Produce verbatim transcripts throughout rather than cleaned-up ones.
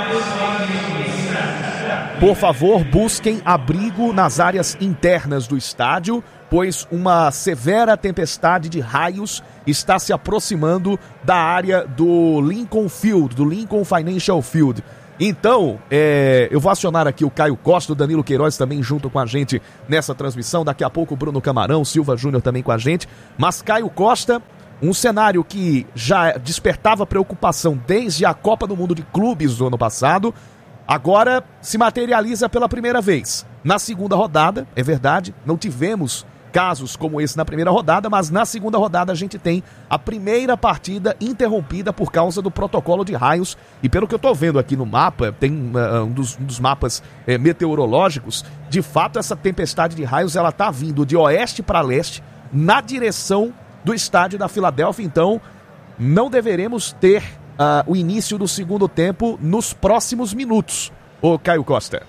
Por favor, busquem abrigo nas áreas internas do estádio, pois uma severa tempestade de raios está se aproximando da área do Lincoln Field, do Lincoln Financial Field. Então, é, eu vou acionar aqui o Caio Costa, o Danilo Queiroz também junto com a gente nessa transmissão. Daqui a pouco o Bruno Camarão, Silva Júnior também com a gente. Mas Caio Costa, um cenário que já despertava preocupação desde a Copa do Mundo de Clubes do ano passado, agora se materializa pela primeira vez. Na segunda rodada, é verdade, não tivemos casos como esse na primeira rodada, mas na segunda rodada a gente tem a primeira partida interrompida por causa do protocolo de raios. E pelo que eu tô vendo aqui no mapa, tem uh, um, dos, um dos mapas uh, meteorológicos, de fato essa tempestade de raios ela tá vindo de oeste para leste na direção do estádio da Filadélfia. Então não deveremos ter uh, o início do segundo tempo nos próximos minutos, ô Caio Costa.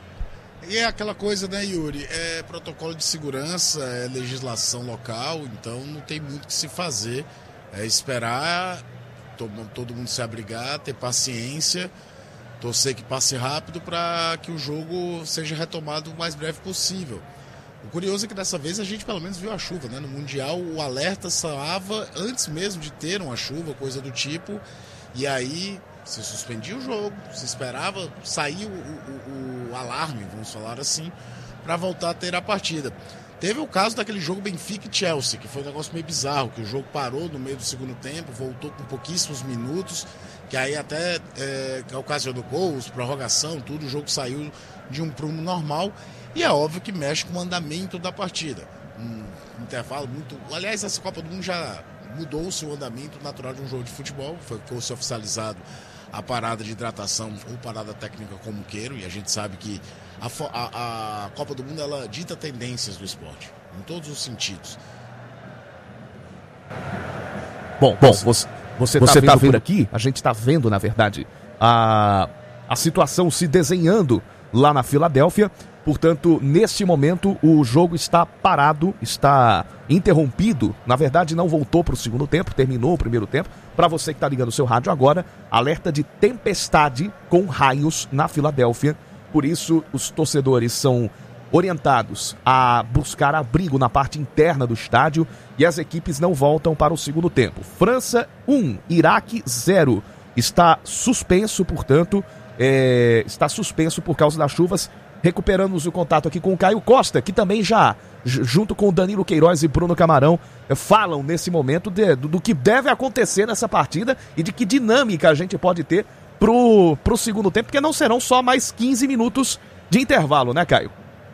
E é aquela coisa, né, Yuri? É protocolo de segurança, é legislação local, então não tem muito o que se fazer. É esperar todo, todo mundo se abrigar, ter paciência, torcer que passe rápido para que o jogo seja retomado o mais breve possível. O curioso é que dessa vez a gente pelo menos viu a chuva, né? No Mundial o alerta soava antes mesmo de ter uma chuva, coisa do tipo, e aí se suspendia o jogo, se esperava sair o, o, o alarme, vamos falar assim, para voltar a ter a partida. Teve o caso daquele jogo Benfica e Chelsea, que foi um negócio meio bizarro, que o jogo parou no meio do segundo tempo, voltou com pouquíssimos minutos, que aí até é, ocasionou gols, prorrogação, tudo, o jogo saiu de um prumo normal, e é óbvio que mexe com o andamento da partida. Um intervalo muito... Aliás, essa Copa do Mundo já mudou-se o andamento natural de um jogo de futebol, foi, foi oficializado a parada de hidratação ou parada técnica como queiram, e a gente sabe que a, a, a Copa do Mundo ela dita tendências do esporte, em todos os sentidos. Bom, bom você, você, você tá, vendo tá vendo por aqui, a gente tá vendo, na verdade, a, a situação se desenhando lá na Filadélfia. Portanto, neste momento, o jogo está parado, está interrompido. Na verdade, não voltou para o segundo tempo, terminou o primeiro tempo. Para você que está ligando o seu rádio agora, alerta de tempestade com raios na Filadélfia. Por isso, os torcedores são orientados a buscar abrigo na parte interna do estádio e as equipes não voltam para o segundo tempo. França um, Iraque zero. Está suspenso, portanto, é, está suspenso por causa das chuvas. Recuperamos o contato aqui com o Caio Costa, que também já, junto com o Danilo Queiroz e Bruno Camarão, falam nesse momento de, do, do que deve acontecer nessa partida e de que dinâmica a gente pode ter pro, pro segundo tempo, porque não serão só mais quinze minutos de intervalo, né, Caio?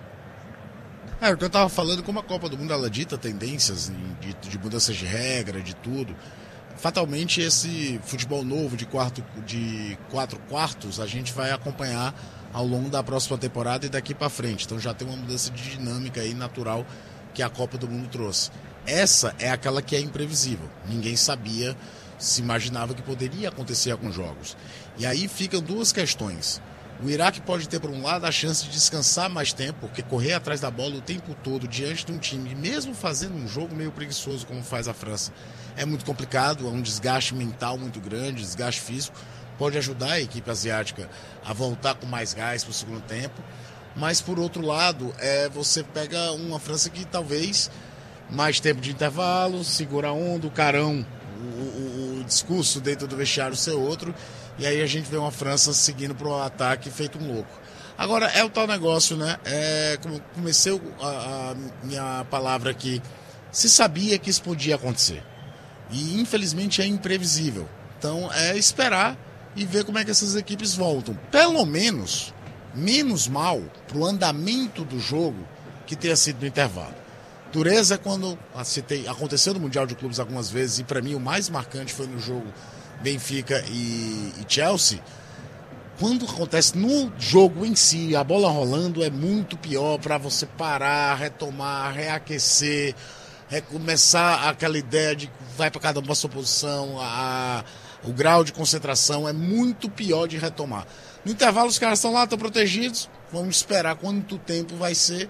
É, o que eu tava falando, como a Copa do Mundo ela dita tendências de, de mudanças de regra, de tudo, fatalmente esse futebol novo de, quarto, de quatro quartos a gente vai acompanhar ao longo da próxima temporada e daqui para frente. Então já tem uma mudança de dinâmica aí natural que a Copa do Mundo trouxe. Essa é aquela que é imprevisível. Ninguém sabia, se imaginava que poderia acontecer alguns jogos. E aí ficam duas questões. O Iraque pode ter, por um lado, a chance de descansar mais tempo, porque correr atrás da bola o tempo todo diante de um time, mesmo fazendo um jogo meio preguiçoso como faz a França, é muito complicado, é um desgaste mental muito grande, desgaste físico. Pode ajudar a equipe asiática a voltar com mais gás para o segundo tempo. Mas, por outro lado, é, você pega uma França que talvez mais tempo de intervalo, segura a onda, o carão, o, o, o discurso dentro do vestiário ser outro. E aí a gente vê uma França seguindo para o ataque feito um louco. Agora, é o tal negócio, né? É, como comecei a, a minha palavra aqui, se sabia que isso podia acontecer. E, infelizmente, é imprevisível. Então, é esperar e ver como é que essas equipes voltam. Pelo menos, menos mal para o andamento do jogo que tenha sido no intervalo. Dureza é quando citei, aconteceu no Mundial de Clubes algumas vezes, e para mim o mais marcante foi no jogo Benfica e, e Chelsea. Quando acontece no jogo em si, a bola rolando, é muito pior para você parar, retomar, reaquecer, recomeçar aquela ideia de vai para cada uma sua posição, a o grau de concentração é muito pior de retomar. No intervalo os caras estão lá, estão protegidos, vamos esperar quanto tempo vai ser,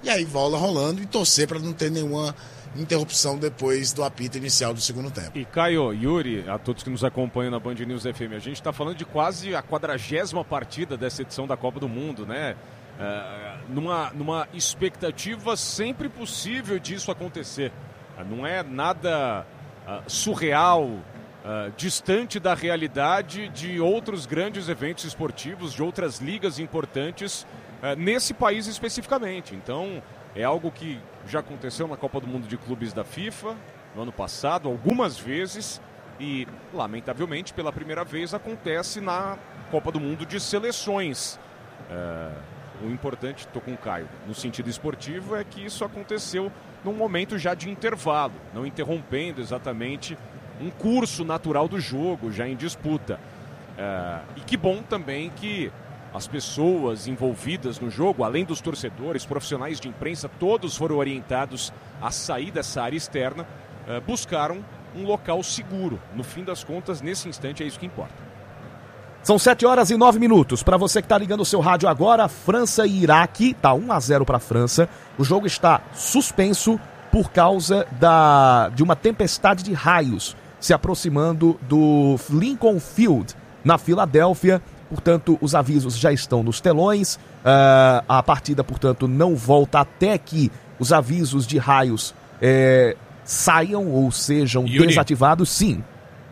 e aí bola rolando e torcer para não ter nenhuma interrupção depois do apito inicial do segundo tempo. E Caio, Yuri, a todos que nos acompanham na Band News F M, a gente está falando de quase a quadragésima partida dessa edição da Copa do Mundo, né? Uh, numa, numa expectativa sempre possível disso acontecer. Uh, não é nada uh, surreal, uh, distante da realidade de outros grandes eventos esportivos, de outras ligas importantes uh, nesse país especificamente. Então, é algo que já aconteceu na Copa do Mundo de Clubes da FIFA no ano passado, algumas vezes, e, lamentavelmente, pela primeira vez acontece na Copa do Mundo de Seleções. Uh, O importante, estou com o Caio, no sentido esportivo, é que isso aconteceu num momento já de intervalo, não interrompendo exatamente um curso natural do jogo, já em disputa. É, e que bom também que as pessoas envolvidas no jogo, além dos torcedores, profissionais de imprensa, todos foram orientados a sair dessa área externa, é, buscaram um local seguro. No fim das contas, nesse instante, é isso que importa. São sete horas e nove minutos. Para você que está ligando o seu rádio agora, França e Iraque, tá um a zero para a França. O jogo está suspenso por causa da, de uma tempestade de raios se aproximando do Lincoln Field, na Filadélfia. Portanto, os avisos já estão nos telões. Uh, a partida, portanto, não volta até que os avisos de raios eh, saiam ou sejam Yuri. desativados. Sim.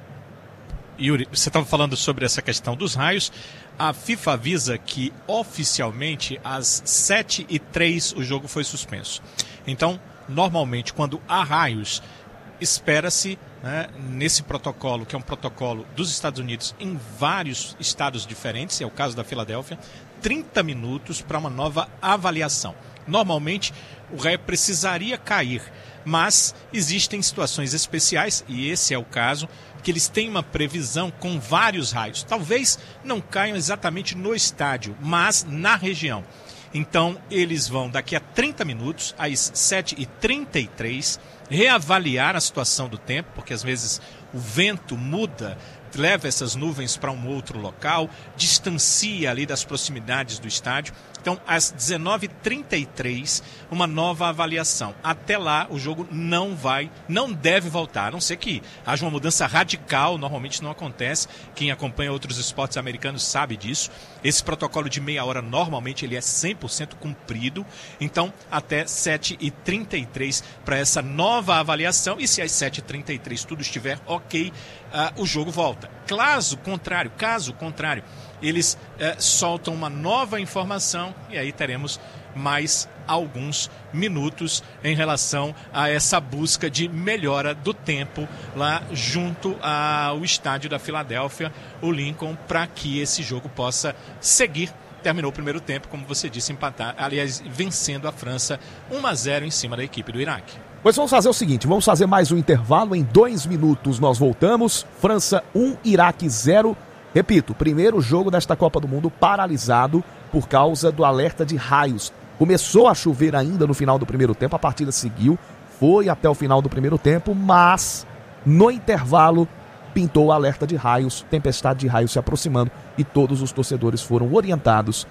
Yuri, você estava falando sobre essa questão dos raios. A FIFA avisa que oficialmente às sete e três o jogo foi suspenso. Então, normalmente, quando há raios, espera-se, né, nesse protocolo, que é um protocolo dos Estados Unidos em vários estados diferentes, é o caso da Filadélfia, trinta minutos para uma nova avaliação. Normalmente, o raio precisaria cair, mas existem situações especiais, e esse é o caso, que eles têm uma previsão com vários raios. Talvez não caiam exatamente no estádio, mas na região. Então, eles vão, daqui a trinta minutos, às sete e trinta e três, reavaliar a situação do tempo, porque às vezes o vento muda, leva essas nuvens para um outro local, distancia ali das proximidades do estádio. Então, às dezenove e trinta e três, uma nova avaliação. Até lá, o jogo não vai, não deve voltar, a não ser que haja uma mudança radical, normalmente não acontece. Quem acompanha outros esportes americanos sabe disso. Esse protocolo de meia hora, normalmente, ele é cem por cento cumprido. Então, até sete e trinta e três para essa nova avaliação. E se às sete e trinta e três tudo estiver ok, uh, o jogo volta. Caso contrário, caso contrário, eles eh, soltam uma nova informação e aí teremos mais alguns minutos em relação a essa busca de melhora do tempo lá junto ao estádio da Filadélfia, o Lincoln, para que esse jogo possa seguir. Terminou o primeiro tempo, como você disse, empatar, aliás, vencendo a França um a zero em cima da equipe do Iraque. Pois vamos fazer o seguinte, vamos fazer mais um intervalo, em dois minutos nós voltamos, França um, Iraque zero. Repito, primeiro jogo desta Copa do Mundo paralisado por causa do alerta de raios. Começou a chover ainda no final do primeiro tempo, a partida seguiu, foi até o final do primeiro tempo, mas no intervalo pintou o alerta de raios, tempestade de raios se aproximando e todos os torcedores foram orientados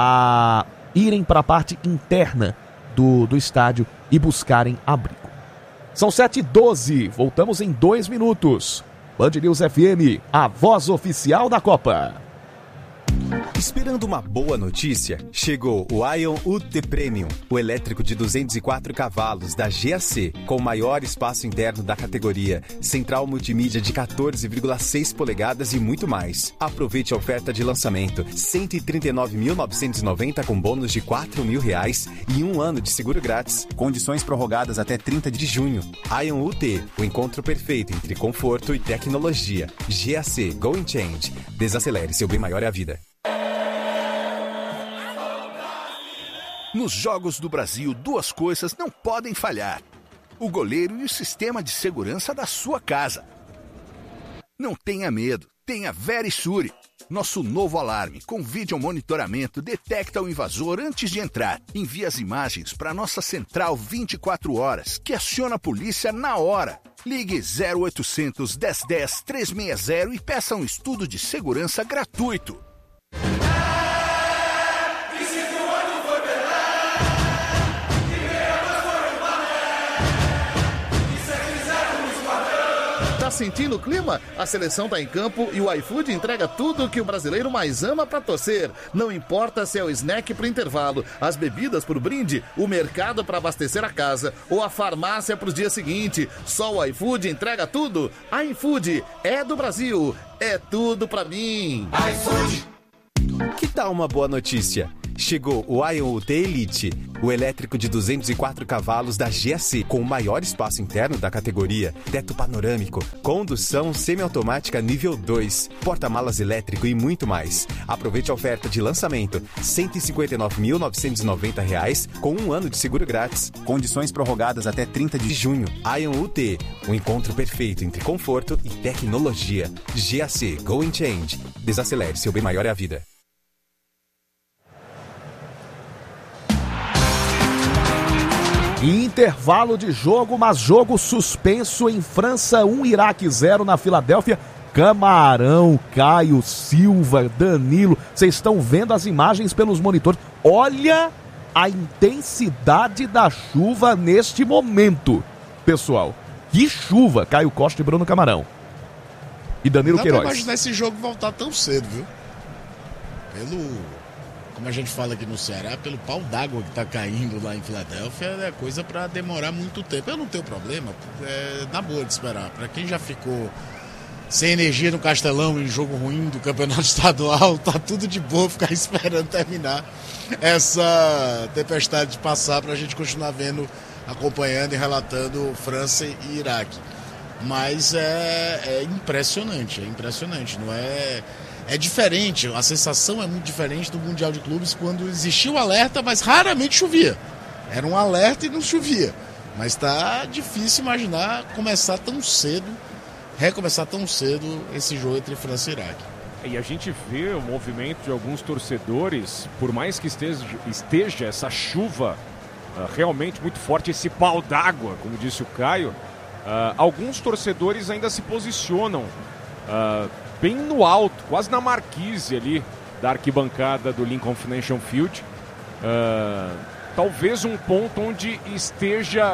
a irem para a parte interna do, do estádio e buscarem abrigo. São sete e doze, voltamos em dois minutos. Band News F M, a voz oficial da Copa. Esperando uma boa notícia, chegou o Ion U T Premium, o elétrico de duzentos e quatro cavalos da G A C, com o maior espaço interno da categoria, central multimídia de quatorze vírgula seis polegadas e muito mais. Aproveite a oferta de lançamento, cento e trinta e nove mil novecentos e noventa com bônus de quatro mil reais e um ano de seguro grátis. Condições prorrogadas até trinta de junho. Ion U T, o encontro perfeito entre conforto e tecnologia. G A C, Go and Change. Desacelere, seu bem maior é a vida. Nos Jogos do Brasil, duas coisas não podem falhar: o goleiro e o sistema de segurança da sua casa. Não tenha medo, tenha Verisure. Nosso novo alarme com vídeo monitoramento detecta o invasor antes de entrar. Envia as imagens para nossa central vinte e quatro horas, que aciona a polícia na hora. Ligue zero oitocentos, dez dez, trezentos e sessenta e peça um estudo de segurança gratuito. sentindo o clima? A seleção tá em campo e o iFood entrega tudo que o brasileiro mais ama pra torcer. Não importa se é o snack pro intervalo, as bebidas pro brinde, o mercado pra abastecer a casa ou a farmácia pros dias seguintes. Só o iFood entrega tudo. iFood é do Brasil, é tudo pra mim. iFood. Que tal uma boa notícia? Chegou o Ion U T Elite, o elétrico de duzentos e quatro cavalos da G A C, com o maior espaço interno da categoria, teto panorâmico, condução semiautomática nível dois, porta-malas elétrico e muito mais. Aproveite a oferta de lançamento, cento e cinquenta e nove mil novecentos e noventa reais, com um ano de seguro grátis. Condições prorrogadas até trinta de junho. Ion U T, um encontro perfeito entre conforto e tecnologia. G A C, Go and Change. Desacelere, seu bem maior é a vida. Intervalo de jogo, mas jogo suspenso em França, um Iraque zero na Filadélfia. Camarão, Caio, Silva, Danilo, vocês estão vendo as imagens pelos monitores. Olha a intensidade da chuva neste momento, pessoal. Que chuva, Caio Costa e Bruno Camarão. E Danilo Queiroz. Não dá pra imaginar esse jogo voltar tão cedo, viu? Pelo... como a gente fala aqui no Ceará, pelo pau d'água que tá caindo lá em Filadélfia, é coisa para demorar muito tempo. Eu não tenho problema, é na boa de esperar. Para quem já ficou sem energia no Castelão em jogo ruim do campeonato estadual, tá tudo de boa ficar esperando terminar essa tempestade passar pra gente continuar vendo, acompanhando e relatando França e Iraque. Mas é, é impressionante, é impressionante, não é... É diferente, a sensação é muito diferente do Mundial de Clubes, quando existia o alerta, mas raramente chovia. Era um alerta e não chovia. Mas está difícil imaginar começar tão cedo, recomeçar tão cedo esse jogo entre França e Iraque. E a gente vê o movimento de alguns torcedores, por mais que esteja, esteja essa chuva uh, realmente muito forte, esse pau d'água, como disse o Caio, uh, alguns torcedores ainda se posicionam uh, bem no alto, quase na marquise ali da arquibancada do Lincoln Financial Field. Uh, talvez um ponto onde esteja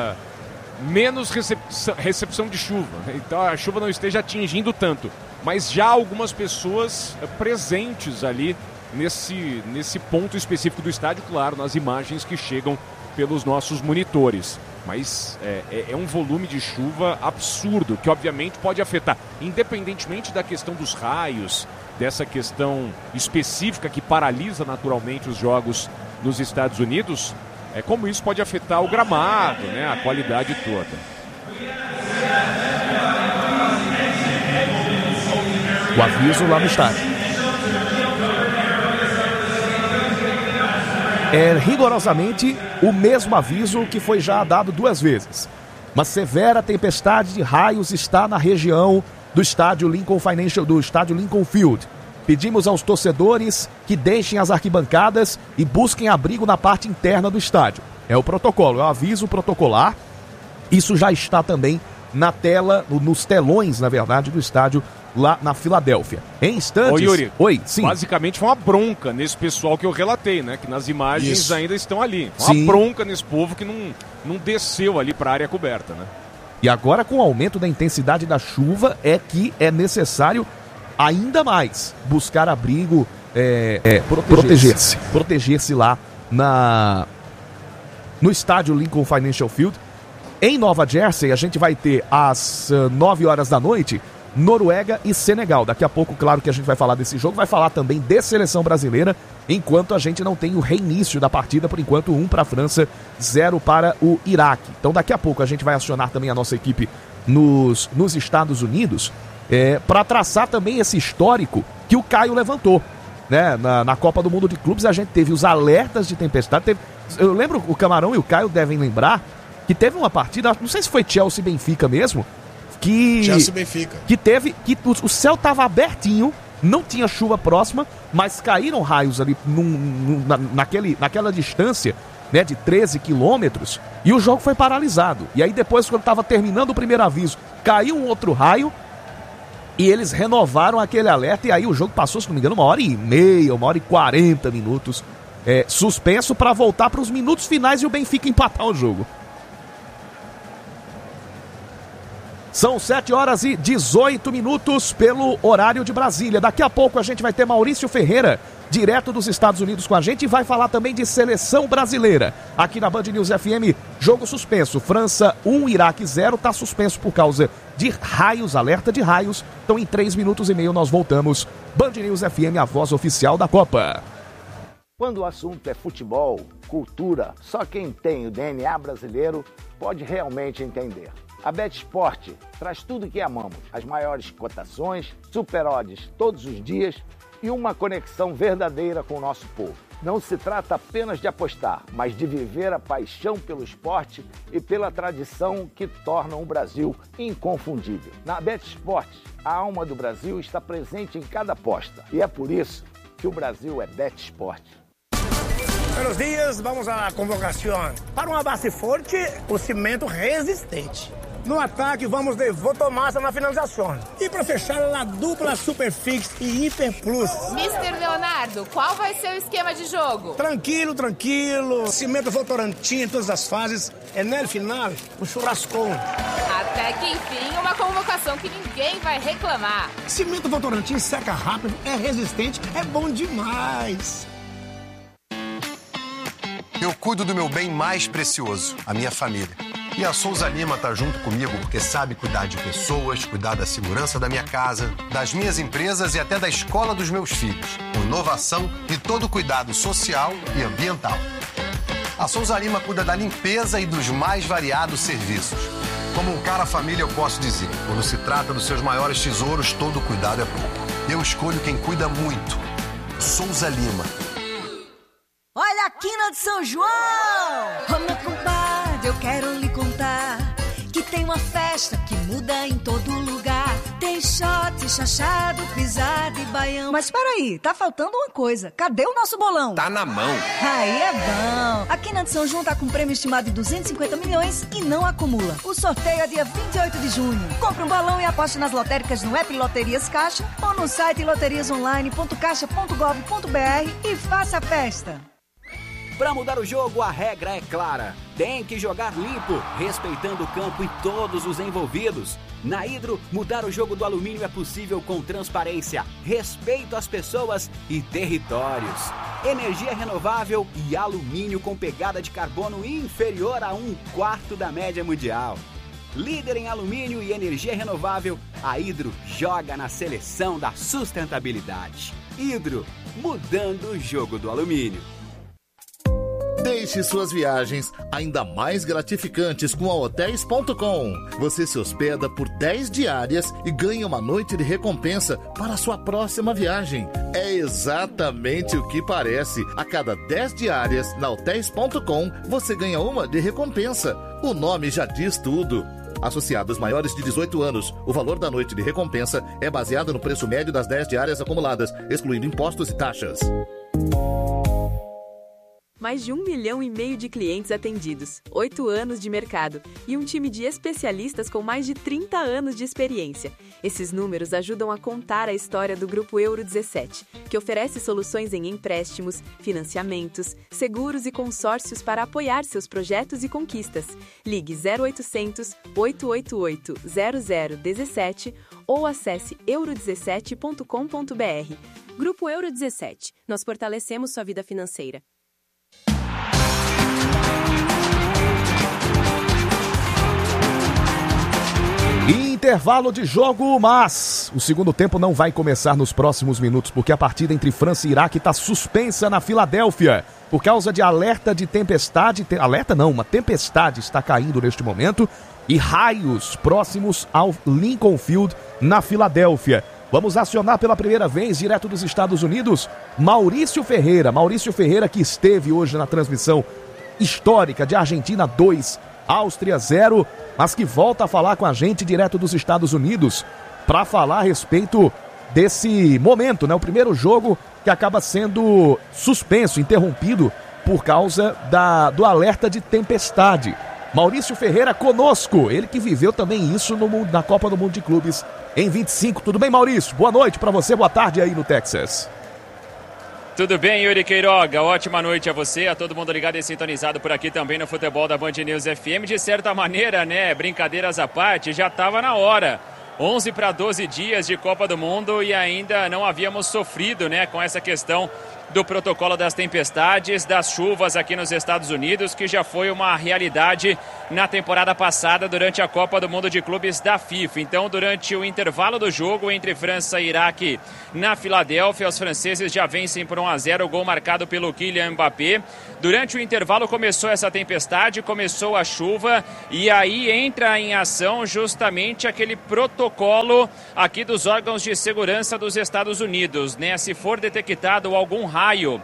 uh, menos recepção, recepção de chuva. Então a chuva não esteja atingindo tanto. Mas já algumas pessoas uh, presentes ali nesse, nesse ponto específico do estádio, claro, nas imagens que chegam pelos nossos monitores. Mas é, é um volume de chuva absurdo, que obviamente pode afetar, independentemente da questão dos raios, dessa questão específica que paralisa naturalmente os jogos nos Estados Unidos, é como isso pode afetar o gramado, né, a qualidade toda. O aviso lá no estádio. É rigorosamente o mesmo aviso que foi já dado duas vezes. Uma severa tempestade de raios está na região do estádio Lincoln Financial, do estádio Lincoln Field. Pedimos aos torcedores que deixem as arquibancadas e busquem abrigo na parte interna do estádio. É o protocolo, é o aviso protocolar. Isso já está também na tela, nos telões, na verdade, do estádio lá na Filadélfia. Em instantes... Ô, Yuri, Oi, sim. Basicamente foi uma bronca nesse pessoal que eu relatei, né? Que nas imagens Isso. ainda estão ali. Uma sim. bronca nesse povo que não, não desceu ali para a área coberta, né? E agora, com o aumento da intensidade da chuva, é que é necessário ainda mais buscar abrigo, é, é, proteger-se. Proteger-se lá na, no estádio Lincoln Financial Field. Em Nova Jersey, a gente vai ter às uh, nove horas da noite, Noruega e Senegal. Daqui a pouco, claro que a gente vai falar desse jogo, vai falar também de seleção brasileira, enquanto a gente não tem o reinício da partida, por enquanto um para a França, zero para o Iraque. Então daqui a pouco a gente vai acionar também a nossa equipe nos, nos Estados Unidos, é, para traçar também esse histórico que o Caio levantou, né? Na, na Copa do Mundo de Clubes a gente teve os alertas de tempestade, teve, eu lembro, o Camarão e o Caio devem lembrar que teve uma partida, não sei se foi Chelsea e Benfica mesmo, que, Chelsea e Benfica. que teve, que o, o céu estava abertinho, não tinha chuva próxima, mas caíram raios ali num, num, na, naquele, naquela distância, né, de treze quilômetros, e o jogo foi paralisado. E aí depois, quando estava terminando o primeiro aviso, caiu um outro raio, e eles renovaram aquele alerta, e aí o jogo passou, se não me engano, uma hora e meia, uma hora e quarenta minutos, é, suspenso para voltar para os minutos finais e o Benfica empatar o jogo. São sete horas e dezoito minutos pelo horário de Brasília. Daqui a pouco a gente vai ter Maurício Ferreira, direto dos Estados Unidos com a gente, e vai falar também de seleção brasileira. Aqui na Band News F M, jogo suspenso. França um, Iraque zero, está suspenso por causa de raios, alerta de raios. Então em três minutos e meio nós voltamos. Band News F M, a voz oficial da Copa. Quando o assunto é futebol, cultura, só quem tem o D N A brasileiro pode realmente entender. A BetSport traz tudo que amamos, as maiores cotações, super odds todos os dias e uma conexão verdadeira com o nosso povo. Não se trata apenas de apostar, mas de viver a paixão pelo esporte e pela tradição que tornam o Brasil inconfundível. Na BetSport, a alma do Brasil está presente em cada aposta e é por isso que o Brasil é BetSport. Buenos dias, vamos à convocação. Para uma base forte, o cimento resistente. No ataque, vamos de Votomassa na finalização. E para fechar, a dupla Superfix e Hiper Plus. mister Leonardo, qual vai ser o esquema de jogo? Tranquilo, tranquilo. Cimento Votorantim em todas as fases. É no final, o churrascão. Até que enfim, uma convocação que ninguém vai reclamar. Cimento Votorantim seca rápido, é resistente, é bom demais. Eu cuido do meu bem mais precioso, a minha família. E a Souza Lima tá junto comigo porque sabe cuidar de pessoas, cuidar da segurança da minha casa, das minhas empresas e até da escola dos meus filhos, com inovação e todo cuidado social e ambiental. A Souza Lima cuida da limpeza e dos mais variados serviços. Como um cara família, eu posso dizer, quando se trata dos seus maiores tesouros, todo cuidado é pouco. Eu escolho quem cuida muito. Souza Lima. Olha a quina de São João! Ô meu compadre, eu quero lhe contar que tem uma festa que muda em todo lugar. Tem shot, chachado, pisada e baião. Mas peraí, tá faltando uma coisa. Cadê o nosso bolão? Tá na mão. Aí é bom. A quina de São João tá com prêmio estimado de duzentos e cinquenta milhões e não acumula. O sorteio é dia vinte e oito de junho. Compre um balão e aposte nas lotéricas no app Loterias Caixa ou no site loterias online ponto caixa ponto gov ponto br e faça a festa. Para mudar o jogo, a regra é clara. Tem que jogar limpo, respeitando o campo e todos os envolvidos. Na Hidro, mudar o jogo do alumínio é possível com transparência, respeito às pessoas e territórios. Energia renovável e alumínio com pegada de carbono inferior a um quarto da média mundial. Líder em alumínio e energia renovável, a Hidro joga na seleção da sustentabilidade. Hidro, mudando o jogo do alumínio. Deixe suas viagens ainda mais gratificantes com a hotéis ponto com. Você se hospeda por dez diárias e ganha uma noite de recompensa para a sua próxima viagem. É exatamente o que parece. A cada dez diárias na hotéis ponto com, você ganha uma de recompensa. O nome já diz tudo. Associados maiores de dezoito anos, o valor da noite de recompensa é baseado no preço médio das dez diárias acumuladas, excluindo impostos e taxas. Mais de um milhão e meio de clientes atendidos, oito anos de mercado e um time de especialistas com mais de trinta anos de experiência. Esses números ajudam a contar a história do Grupo Euro dezessete, que oferece soluções em empréstimos, financiamentos, seguros e consórcios para apoiar seus projetos e conquistas. Ligue zero oitocentos, oito oito oito, zero zero um sete ou acesse euro dezessete ponto com ponto br. Grupo Euro dezessete. Nós fortalecemos sua vida financeira. Intervalo de jogo, mas o segundo tempo não vai começar nos próximos minutos, porque a partida entre França e Iraque está suspensa na Filadélfia, por causa de alerta de tempestade, te, alerta não, uma tempestade está caindo neste momento, e raios próximos ao Lincoln Field, na Filadélfia. Vamos acionar pela primeira vez, direto dos Estados Unidos, Maurício Ferreira. Maurício Ferreira, que esteve hoje na transmissão histórica de Argentina dois, Áustria zero, mas que volta a falar com a gente direto dos Estados Unidos para falar a respeito desse momento, né? O primeiro jogo que acaba sendo suspenso, interrompido por causa da, do alerta de tempestade. Maurício Ferreira conosco, ele que viveu também isso no, na Copa do Mundo de Clubes em vinte e cinco. Tudo bem, Maurício? Boa noite para você, boa tarde aí no Texas. Tudo bem, Yuri Queiroga? Ótima noite a você, a todo mundo ligado e sintonizado por aqui também no futebol da Band News F M. De certa maneira, né, brincadeiras à parte, já estava na hora. onze para doze dias de Copa do Mundo e ainda não havíamos sofrido, né, com essa questão do protocolo das tempestades, das chuvas aqui nos Estados Unidos, que já foi uma realidade na temporada passada durante a Copa do Mundo de Clubes da FIFA. Então, durante o intervalo do jogo entre França e Iraque na Filadélfia, os franceses já vencem por um a zero, o gol marcado pelo Kylian Mbappé. Durante o intervalo começou essa tempestade, começou a chuva e aí entra em ação justamente aquele protocolo aqui dos órgãos de segurança dos Estados Unidos, né? Se for detectado algum raio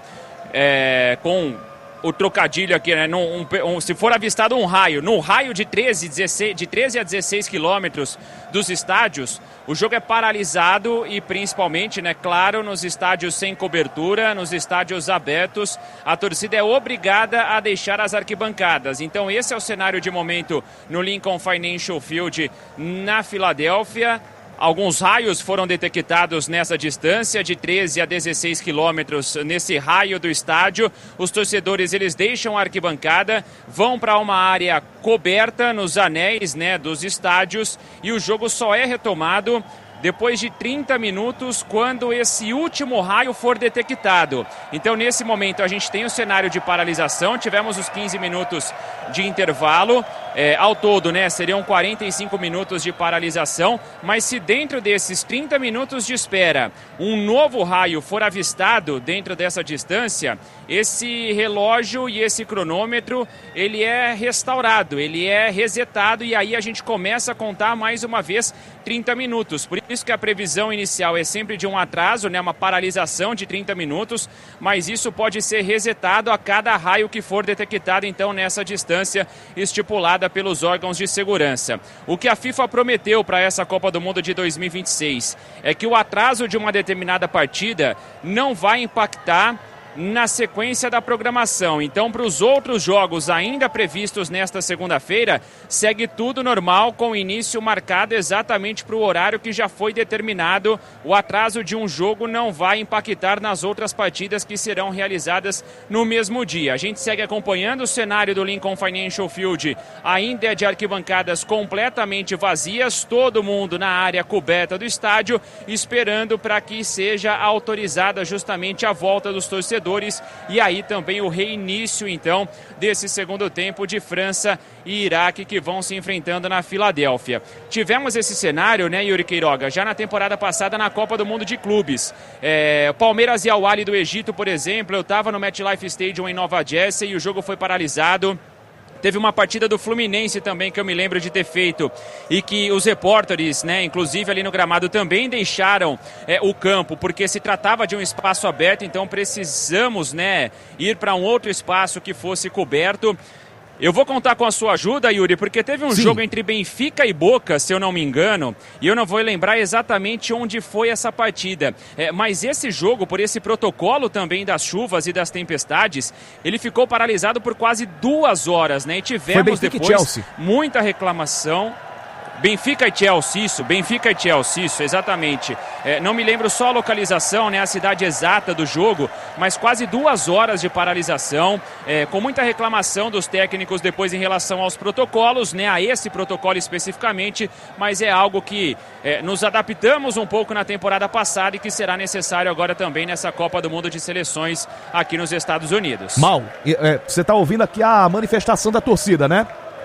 é, com o trocadilho aqui, né? Num, um, um, se for avistado um raio, num raio de treze, dezesseis, de treze a dezesseis quilômetros dos estádios, o jogo é paralisado e principalmente, né, claro, nos estádios sem cobertura, nos estádios abertos, a torcida é obrigada a deixar as arquibancadas. Então esse é o cenário de momento no Lincoln Financial Field na Filadélfia. Alguns raios foram detectados nessa distância de treze a dezesseis quilômetros nesse raio do estádio. Os torcedores, eles deixam a arquibancada, vão para uma área coberta nos anéis, né, dos estádios e o jogo só é retomado depois de trinta minutos, quando esse último raio for detectado. Então, nesse momento, a gente tem o cenário de paralisação, tivemos os quinze minutos de intervalo, é, ao todo, né, seriam quarenta e cinco minutos de paralisação, mas se dentro desses trinta minutos de espera, um novo raio for avistado dentro dessa distância, esse relógio e esse cronômetro, ele é restaurado, ele é resetado e aí a gente começa a contar mais uma vez trinta minutos. Por isso que a previsão inicial é sempre de um atraso, né, uma paralisação de trinta minutos, mas isso pode ser resetado a cada raio que for detectado, então, nessa distância estipulada pelos órgãos de segurança. O que a FIFA prometeu para essa Copa do Mundo de dois mil e vinte e seis é que o atraso de uma determinada partida não vai impactar na sequência da programação. Então, para os outros jogos ainda previstos nesta segunda-feira, segue tudo normal, com o início marcado exatamente para o horário que já foi determinado. O atraso de um jogo não vai impactar nas outras partidas que serão realizadas no mesmo dia. A gente segue acompanhando o cenário do Lincoln Financial Field, ainda é de arquibancadas completamente vazias, todo mundo na área coberta do estádio, esperando para que seja autorizada justamente a volta dos torcedores e aí também o reinício, então, desse segundo tempo de França e Iraque, que vão se enfrentando na Filadélfia. Tivemos esse cenário, né, Yuri Queiroga, já na temporada passada na Copa do Mundo de Clubes. É, Palmeiras e Al Ahly do Egito, por exemplo, eu estava no MetLife Stadium em Nova Jersey e o jogo foi paralisado. Teve uma partida do Fluminense também que eu me lembro de ter feito e que os repórteres, né, inclusive ali no gramado, também deixaram é, o campo, porque se tratava de um espaço aberto, então precisamos, né, ir para um outro espaço que fosse coberto. Eu vou contar com a sua ajuda, Yuri, porque teve um Sim. jogo entre Benfica e Boca, se eu não me engano, e eu não vou lembrar exatamente onde foi essa partida. É, mas esse jogo, por esse protocolo também das chuvas e das tempestades, ele ficou paralisado por quase duas horas, né? E tivemos depois muita reclamação. Benfica e Chelsea, isso, Benfica e Chelsea, isso, exatamente. É, não me lembro só a localização, né, a cidade exata do jogo, mas quase duas horas de paralisação, é, com muita reclamação dos técnicos depois em relação aos protocolos, né, a esse protocolo especificamente, mas é algo que é, nos adaptamos um pouco na temporada passada e que será necessário agora também nessa Copa do Mundo de Seleções aqui nos Estados Unidos. Mal, é, você está ouvindo aqui a manifestação da torcida, né?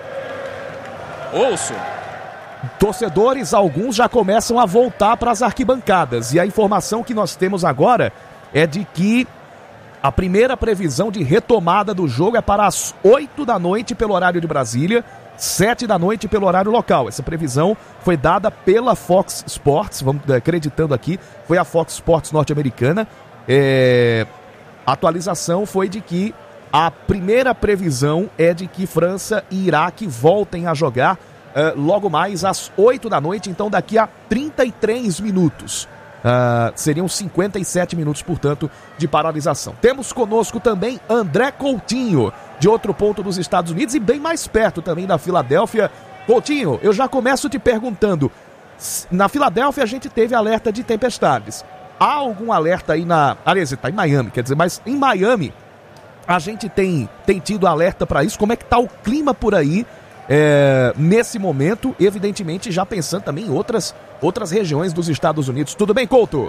Ouço. Torcedores, alguns já começam a voltar para as arquibancadas. E a informação que nós temos agora é de que a primeira previsão de retomada do jogo é para as oito da noite pelo horário de Brasília, sete da noite pelo horário local. Essa previsão foi dada pela Fox Sports, vamos acreditando aqui, foi a Fox Sports norte-americana. É... A atualização foi de que a primeira previsão é de que França e Iraque voltem a jogar Uh, logo mais às oito da noite, então daqui a trinta e três minutos. Uh, seriam cinquenta e sete minutos, portanto, de paralisação. Temos conosco também André Coutinho, de outro ponto dos Estados Unidos e bem mais perto também da Filadélfia. Coutinho, eu já começo te perguntando, na Filadélfia a gente teve alerta de tempestades. há algum alerta aí na... Aliás, está em Miami, quer dizer, mas em Miami a gente tem, tem tido alerta para isso. Como é que está o clima por aí é, nesse momento? Evidentemente já pensando também em outras, outras regiões dos Estados Unidos. Tudo bem, Couto?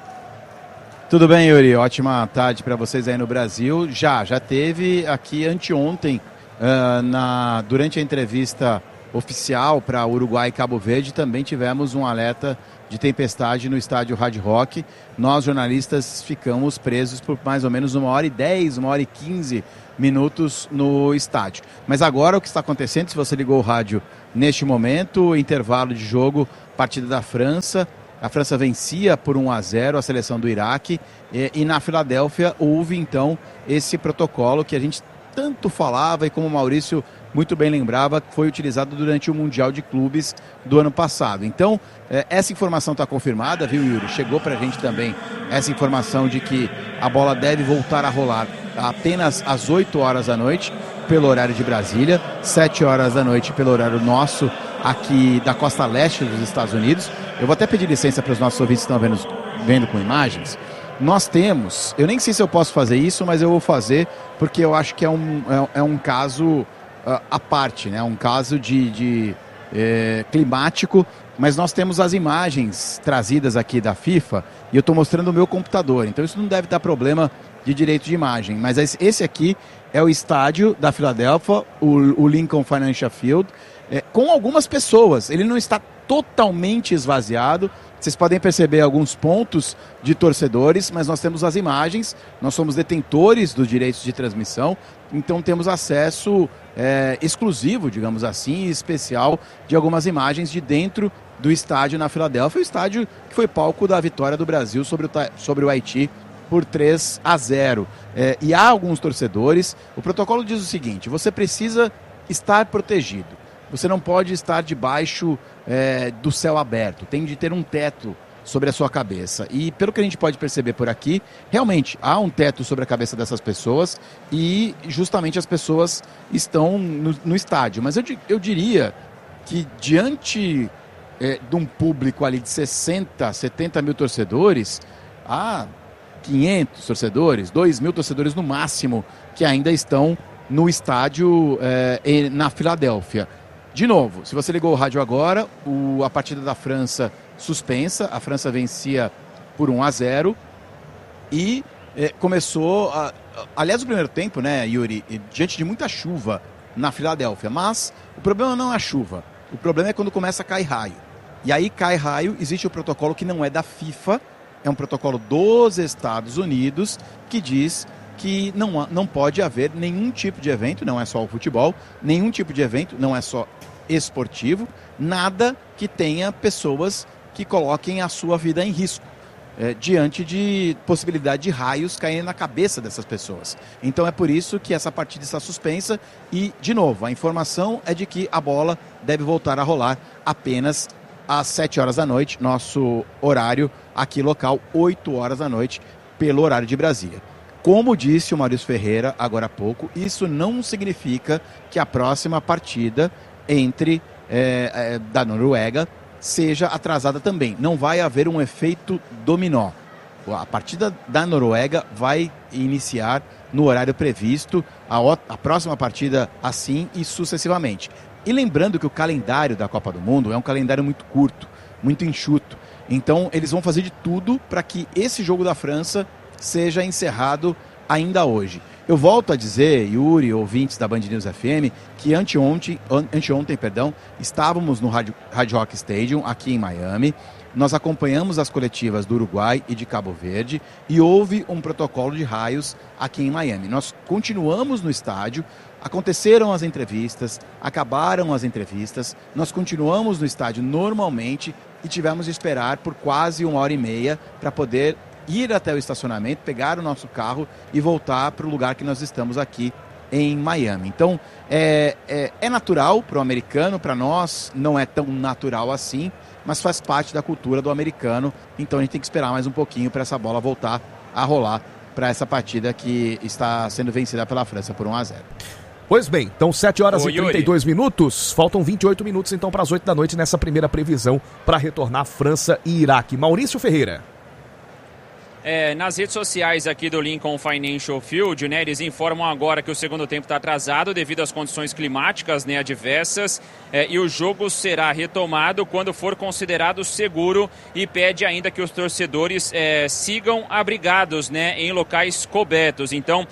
Tudo bem, Yuri. Ótima tarde para vocês aí no Brasil. Já, já teve aqui anteontem, uh, na, durante a entrevista oficial para Uruguai e Cabo Verde, também tivemos um alerta de tempestade no estádio Hard Rock. Nós, jornalistas, ficamos presos por mais ou menos uma hora e dez, uma hora e quinze minutos no estádio. Mas agora o que está acontecendo, se você ligou o rádio neste momento, intervalo de jogo, partida da França. A França vencia por um a zero a seleção do Iraque e, e na Filadélfia houve então esse protocolo que a gente tanto falava e como o Maurício muito bem lembrava, foi utilizado durante o Mundial de Clubes do ano passado. Então, eh, essa informação está confirmada, viu, Yuri? Chegou para a gente também essa informação de que a bola deve voltar a rolar apenas às oito horas da noite, pelo horário de Brasília, sete horas da noite pelo horário nosso, aqui da costa leste dos Estados Unidos. Eu vou até pedir licença para os nossos ouvintes que estão vendo, vendo com imagens. Nós temos, eu nem sei se eu posso fazer isso, mas eu vou fazer porque eu acho que é um, é, é um caso uh, à parte, né? Um caso de, de é, climático, mas nós temos as imagens trazidas aqui da FIFA e eu estou mostrando o meu computador, então isso não deve dar problema de direito de imagem, mas esse aqui é o estádio da Filadélfia, o, o Lincoln Financial Field, é, com algumas pessoas. Ele não está totalmente esvaziado. Vocês podem perceber alguns pontos de torcedores, mas nós temos as imagens, nós somos detentores dos direitos de transmissão, então temos acesso é, exclusivo, digamos assim, especial de algumas imagens de dentro do estádio na Filadélfia, o estádio que foi palco da vitória do Brasil sobre o, sobre o Haiti por três a zero. É, e há alguns torcedores, o protocolo diz o seguinte: você precisa estar protegido. Você não pode estar debaixo é, do céu aberto, tem de ter um teto sobre a sua cabeça. E pelo que a gente pode perceber por aqui, realmente há um teto sobre a cabeça dessas pessoas e justamente as pessoas estão no, no estádio. Mas eu, eu diria que diante é, de um público ali de sessenta, setenta mil torcedores, há quinhentos torcedores, dois mil torcedores no máximo que ainda estão no estádio é, na Filadélfia. De novo, se você ligou o rádio agora, o, a partida da França suspensa, a França vencia por um a zero e eh, começou, a, a, aliás o primeiro tempo, né, Yuri, diante de muita chuva na Filadélfia, mas o problema não é a chuva, o problema é quando começa a cair raio. E aí cai raio, existe o protocolo que não é da FIFA, é um protocolo dos Estados Unidos que diz que não, não pode haver nenhum tipo de evento, não é só o futebol, nenhum tipo de evento, não é só esportivo, nada que tenha pessoas que coloquem a sua vida em risco, é, diante de possibilidade de raios caírem na cabeça dessas pessoas. Então é por isso que essa partida está suspensa e, de novo, a informação é de que a bola deve voltar a rolar apenas às sete horas da noite, nosso horário aqui local, oito horas da noite, pelo horário de Brasília. Como disse o Maurício Ferreira agora há pouco, isso não significa que a próxima partida entre é, é, da Noruega seja atrasada também. Não vai haver um efeito dominó. A partida da Noruega vai iniciar no horário previsto, a, a próxima partida assim e sucessivamente. E lembrando que o calendário da Copa do Mundo é um calendário muito curto, muito enxuto. Então eles vão fazer de tudo para que esse jogo da França seja encerrado ainda hoje. Eu volto a dizer, Yuri, ouvintes da Band News F M, que anteontem, anteontem perdão, estávamos no Hard Rock Stadium, aqui em Miami. Nós acompanhamos as coletivas do Uruguai e de Cabo Verde e houve um protocolo de raios aqui em Miami. Nós continuamos no estádio, aconteceram as entrevistas, acabaram as entrevistas, nós continuamos no estádio normalmente e tivemos de esperar por quase uma hora e meia para poder ir até o estacionamento, pegar o nosso carro e voltar para o lugar que nós estamos aqui em Miami. Então, é, é, é natural para o americano, para nós não é tão natural assim, mas faz parte da cultura do americano, então a gente tem que esperar mais um pouquinho para essa bola voltar a rolar para essa partida que está sendo vencida pela França por um a zero. Pois bem, então sete horas Ô, e trinta e dois Yuri. minutos, faltam vinte e oito minutos então para as oito da noite nessa primeira previsão para retornar França e Iraque. Maurício Ferreira. É, nas redes sociais aqui do Lincoln Financial Field, né, eles informam agora que o segundo tempo está atrasado devido às condições climáticas, né, adversas, é, e o jogo será retomado quando for considerado seguro, e pede ainda que os torcedores é, sigam abrigados, né, em locais cobertos. Então,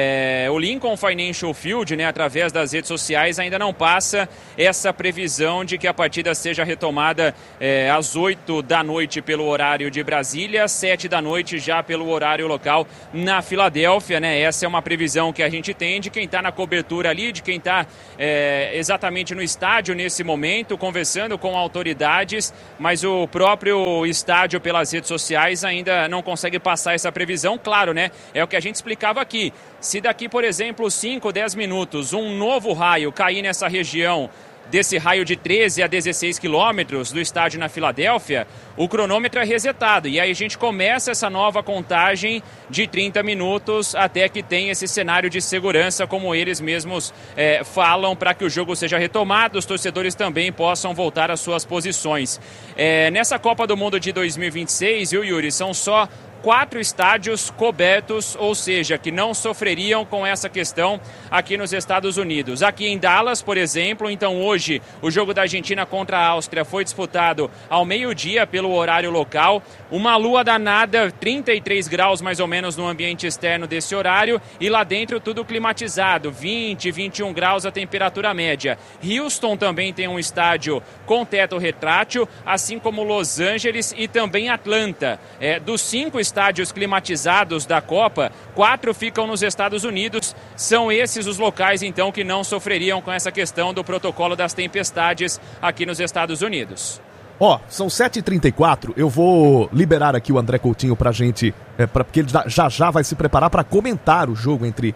é, o Lincoln Financial Field, né, através das redes sociais, ainda não passa essa previsão de que a partida seja retomada é, às oito da noite pelo horário de Brasília, às sete da noite já pelo horário local na Filadélfia, né? Essa é uma previsão que a gente tem de quem está na cobertura ali, de quem está é, exatamente no estádio nesse momento, conversando com autoridades, mas o próprio estádio pelas redes sociais ainda não consegue passar essa previsão. Claro, né? É o que a gente explicava aqui. Se daqui, por exemplo, cinco, dez minutos, um novo raio cair nessa região, desse raio de treze a dezesseis quilômetros do estádio na Filadélfia, o cronômetro é resetado. E aí a gente começa essa nova contagem de trinta minutos até que tenha esse cenário de segurança, como eles mesmos é, falam, para que o jogo seja retomado, os torcedores também possam voltar às suas posições. É, nessa Copa do Mundo de dois mil e vinte e seis, viu, Yuri, são só quatro estádios cobertos, ou seja, que não sofreriam com essa questão aqui nos Estados Unidos. Aqui em Dallas, por exemplo, então hoje o jogo da Argentina contra a Áustria foi disputado ao meio-dia pelo horário local. Uma lua danada, trinta e três graus mais ou menos no ambiente externo desse horário, e lá dentro tudo climatizado, vinte, vinte e um graus a temperatura média. Houston também tem um estádio com teto retrátil, assim como Los Angeles e também Atlanta. É, dos cinco estádios climatizados da Copa, quatro ficam nos Estados Unidos. São esses os locais, então, que não sofreriam com essa questão do protocolo das tempestades aqui nos Estados Unidos. Ó, oh, são sete e trinta e quatro, eu vou liberar aqui o André Coutinho pra gente, é, pra, porque ele já já vai se preparar para comentar o jogo entre,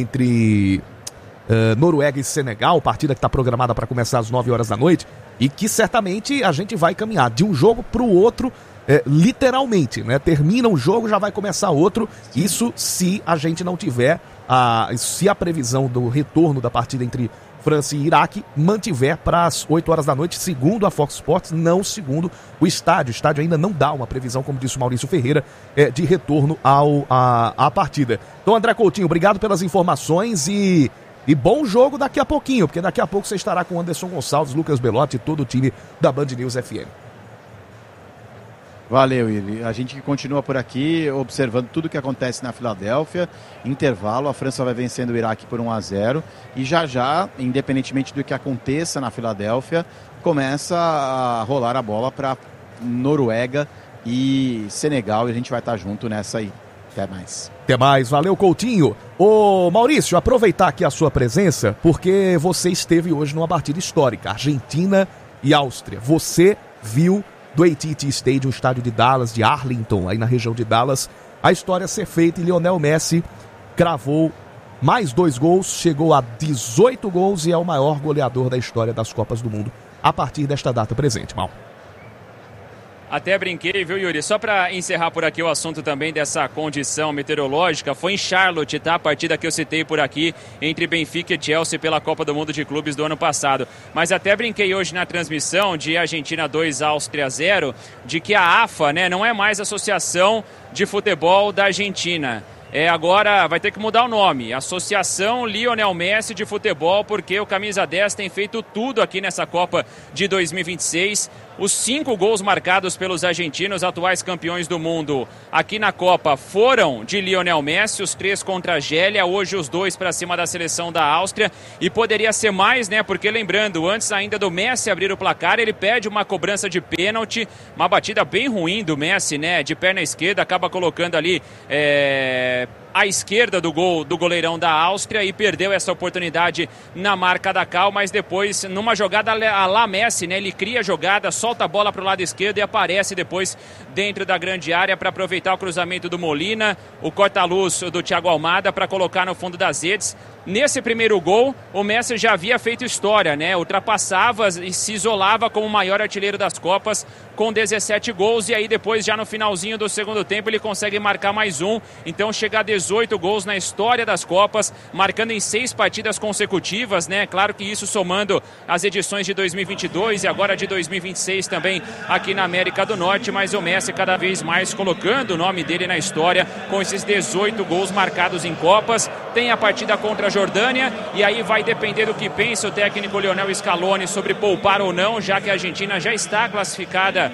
entre uh, Noruega e Senegal, partida que está programada para começar às nove horas da noite, e que certamente a gente vai caminhar de um jogo para o outro, é, literalmente, né? Termina um jogo, já vai começar outro, isso se a gente não tiver, a, se a previsão do retorno da partida entre França e Iraque mantiver para as oito horas da noite, segundo a Fox Sports, não segundo o estádio. O estádio ainda não dá uma previsão, como disse o Maurício Ferreira, é, de retorno ao, a, à partida. Então, André Coutinho, obrigado pelas informações e, e bom jogo daqui a pouquinho, porque daqui a pouco você estará com Anderson Gonçalves, Lucas Belotti e todo o time da Band News F M. Valeu, Yuri. A gente continua por aqui observando tudo o que acontece na Filadélfia. Intervalo, a França vai vencendo o Iraque por um a zero. E já já, independentemente do que aconteça na Filadélfia, começa a rolar a bola para Noruega e Senegal. E a gente vai estar junto nessa aí. Até mais. Até mais. Valeu, Coutinho. Ô, Maurício, aproveitar aqui a sua presença, porque você esteve hoje numa partida histórica. Argentina e Áustria. Você viu do A T and T Stadium, estádio de Dallas, de Arlington, aí na região de Dallas, a história ser feita, e Lionel Messi cravou mais dois gols, chegou a dezoito gols e é o maior goleador da história das Copas do Mundo a partir desta data presente, Mal. Até brinquei, viu, Yuri? Só para encerrar por aqui o assunto também dessa condição meteorológica, foi em Charlotte, tá? A partida que eu citei por aqui, entre Benfica e Chelsea pela Copa do Mundo de Clubes do ano passado. Mas até brinquei hoje na transmissão de Argentina dois, Áustria zero, de que a AFA, né, não é mais Associação de Futebol da Argentina. É, agora vai ter que mudar o nome, Associação Lionel Messi de Futebol, porque o Camisa dez tem feito tudo aqui nessa Copa de dois mil e vinte e seis. Os cinco gols marcados pelos argentinos, atuais campeões do mundo aqui na Copa, foram de Lionel Messi, os três contra a Argélia, hoje os dois para cima da seleção da Áustria, e poderia ser mais, né, porque lembrando, antes ainda do Messi abrir o placar, ele pede uma cobrança de pênalti, uma batida bem ruim do Messi, né, de perna esquerda, acaba colocando ali é... à esquerda do gol do goleirão da Áustria e perdeu essa oportunidade na marca da Cal, mas depois, numa jogada a lá Messi, né, ele cria a jogada, solta a bola para o lado esquerdo e aparece depois dentro da grande área para aproveitar o cruzamento do Molina, o corta-luz do Thiago Almada para colocar no fundo das redes. Nesse primeiro gol, o Messi já havia feito história, né? Ultrapassava e se isolava como o maior artilheiro das Copas com dezessete gols, e aí depois, já no finalzinho do segundo tempo, ele consegue marcar mais um, então chega a dezoito gols na história das Copas, marcando em seis partidas consecutivas, né? Claro que isso somando as edições de dois mil e vinte e dois e agora de dois mil e vinte e seis também aqui na América do Norte, mas o Messi cada vez mais colocando o nome dele na história com esses dezoito gols marcados em Copas. Tem a partida contra a Jordânia, e aí vai depender do que pensa o técnico Lionel Scaloni sobre poupar ou não, já que a Argentina já está classificada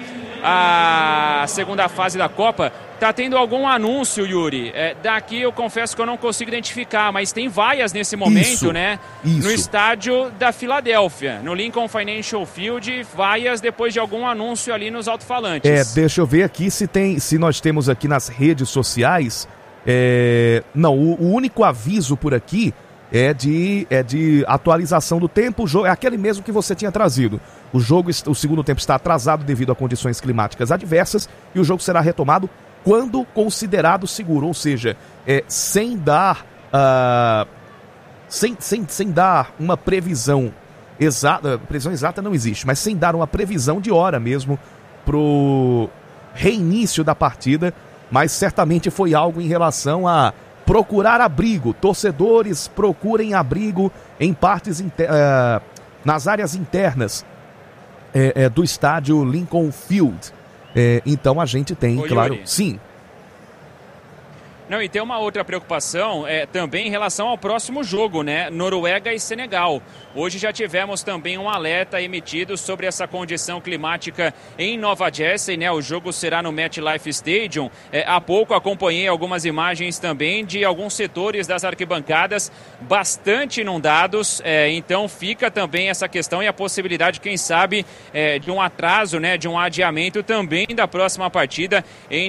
à segunda fase da Copa. Tá tendo algum anúncio, Yuri? É, daqui eu confesso que eu não consigo identificar, mas tem vaias nesse momento, isso, né? Isso. No estádio da Filadélfia, no Lincoln Financial Field, vaias depois de algum anúncio ali nos alto-falantes. É, deixa eu ver aqui se tem, se nós temos aqui nas redes sociais. É, não, o, o único aviso por aqui é de, é de atualização do tempo. O jogo é aquele mesmo que você tinha trazido. O jogo, o segundo tempo está atrasado devido a condições climáticas adversas, e o jogo será retomado quando considerado seguro, ou seja, é, sem dar uh, sem, sem, sem dar uma previsão exata, previsão exata não existe, mas sem dar uma previsão de hora mesmo pro reinício da partida, mas certamente foi algo em relação a procurar abrigo. Torcedores, procurem abrigo em partes inter... uh, nas áreas internas é, é, do estádio Lincoln Field. É, então a gente tem, Ô, claro, Yuri. sim. Não, e tem uma outra preocupação é, também em relação ao próximo jogo, né? Noruega e Senegal. Hoje já tivemos também um alerta emitido sobre essa condição climática em Nova Jersey, né? O jogo será no MetLife Stadium. É, há pouco acompanhei algumas imagens também de alguns setores das arquibancadas bastante inundados. É, então fica também essa questão e a possibilidade, quem sabe, é, de um atraso, né? De um adiamento também da próxima partida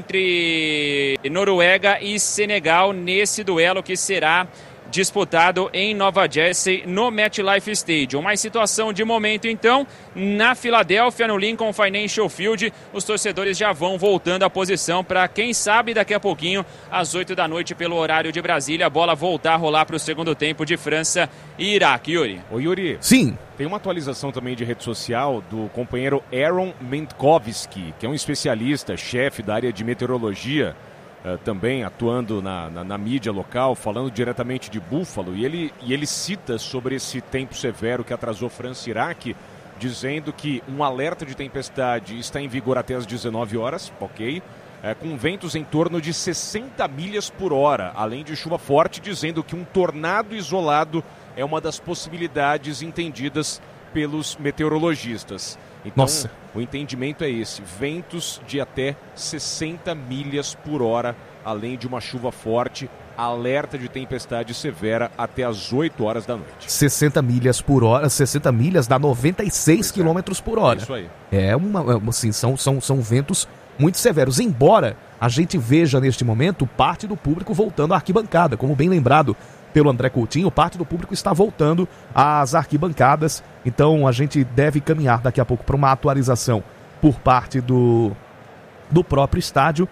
entre Noruega e Senegal, nesse duelo que será disputado em Nova Jersey, no MetLife Stadium. Mais situação de momento, então, na Filadélfia, no Lincoln Financial Field, os torcedores já vão voltando à posição para, quem sabe, daqui a pouquinho, às oito da noite, pelo horário de Brasília, a bola voltar a rolar para o segundo tempo de França e Iraque. Yuri. Ô Yuri. Sim. Tem uma atualização também de rede social do companheiro Aaron Mentkovski, que é um especialista, chefe da área de meteorologia, Uh, também atuando na, na, na mídia local, falando diretamente de Buffalo, e ele, e ele cita sobre esse tempo severo que atrasou França e Iraque, dizendo que um alerta de tempestade está em vigor até às dezenove horas, ok, é, com ventos em torno de sessenta milhas por hora, além de chuva forte, dizendo que um tornado isolado é uma das possibilidades entendidas pelos meteorologistas. Então, Nossa. o entendimento é esse, ventos de até sessenta milhas por hora, além de uma chuva forte, alerta de tempestade severa até as oito horas da noite. sessenta milhas por hora, sessenta milhas dá noventa e seis quilômetros por hora. É isso aí. É uma, assim, são, são, são ventos muito severos, embora a gente veja neste momento parte do público voltando à arquibancada, como bem lembrado pelo André Coutinho, parte do público está voltando às arquibancadas, então a gente deve caminhar daqui a pouco para uma atualização por parte do, do próprio estádio,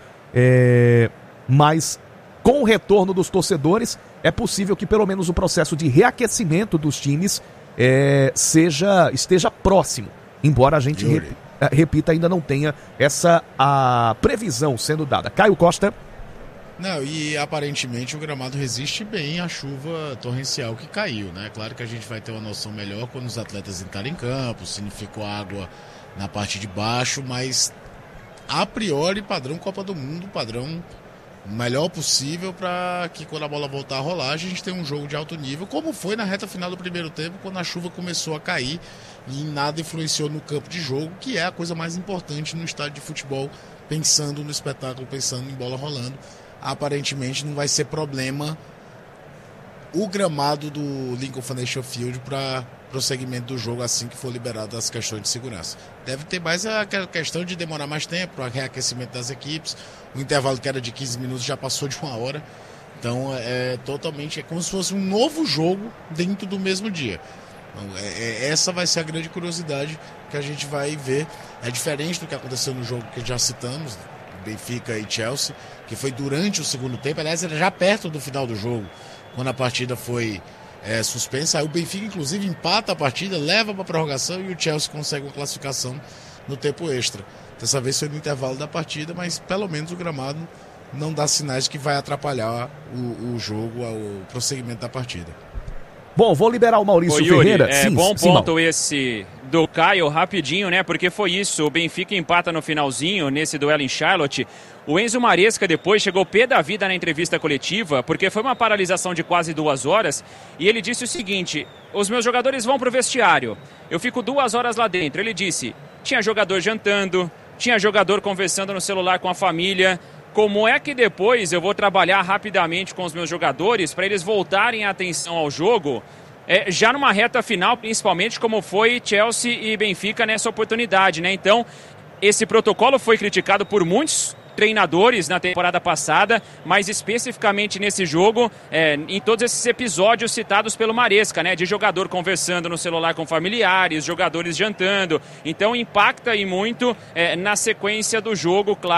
é, mas com o retorno dos torcedores é possível que pelo menos o processo de reaquecimento dos times é, seja, esteja próximo, embora a gente rep, repita, ainda não tenha essa a previsão sendo dada. Caio Costa. Não, e aparentemente o gramado resiste bem à chuva torrencial que caiu, né? Claro que a gente vai ter uma noção melhor quando os atletas entrarem em campo, se não ficou água na parte de baixo, mas a priori padrão Copa do Mundo, padrão melhor possível para que quando a bola voltar a rolar a gente tenha um jogo de alto nível, como foi na reta final do primeiro tempo, quando a chuva começou a cair e nada influenciou no campo de jogo, que é a coisa mais importante no estádio de futebol, pensando no espetáculo, pensando em bola rolando. Aparentemente não vai ser problema o gramado do Lincoln Financial Field para prosseguimento do jogo assim que for liberado as questões de segurança. Deve ter mais a questão de demorar mais tempo para reaquecimento das equipes. O intervalo que era de quinze minutos já passou de uma hora. Então é totalmente, é como se fosse um novo jogo dentro do mesmo dia. Então, é, é, essa vai ser a grande curiosidade que a gente vai ver. É diferente do que aconteceu no jogo que já citamos, Benfica e Chelsea, que foi durante o segundo tempo, aliás, era já perto do final do jogo, quando a partida foi é, suspensa. Aí o Benfica, inclusive, empata a partida, leva para a prorrogação e o Chelsea consegue uma classificação no tempo extra. Dessa vez foi no intervalo da partida, mas pelo menos o gramado não dá sinais que vai atrapalhar o, o jogo, o prosseguimento da partida. Bom, vou liberar o Maurício Ô, Yuri, Ferreira. É Sim, bom Simão. ponto esse do Caio, rapidinho, né? Porque foi isso, o Benfica empata no finalzinho, nesse duelo em Charlotte. O Enzo Maresca depois chegou pé da vida na entrevista coletiva, porque foi uma paralisação de quase duas horas, e ele disse o seguinte: os meus jogadores vão pro vestiário, eu fico duas horas lá dentro. Ele disse, tinha jogador jantando, tinha jogador conversando no celular com a família. Como é que depois eu vou trabalhar rapidamente com os meus jogadores para eles voltarem a atenção ao jogo, é, já numa reta final, principalmente como foi Chelsea e Benfica nessa oportunidade, né? Então, esse protocolo foi criticado por muitos treinadores na temporada passada, mas especificamente nesse jogo, é, em todos esses episódios citados pelo Maresca, né? De jogador conversando no celular com familiares, jogadores jantando. Então, impacta e muito é, na sequência do jogo, claro.